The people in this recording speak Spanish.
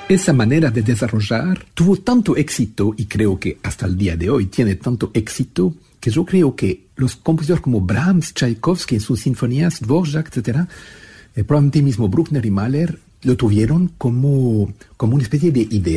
Esa manera de desarrollar tuvo tanto éxito, y creo que hasta el día de hoy tiene tanto éxito, que yo creo que los compositores como Brahms, Tchaikovsky en sus sinfonías, Dvorak, etc., probablemente mismo Bruckner y Mahler, lo tuvieron como una especie de idea.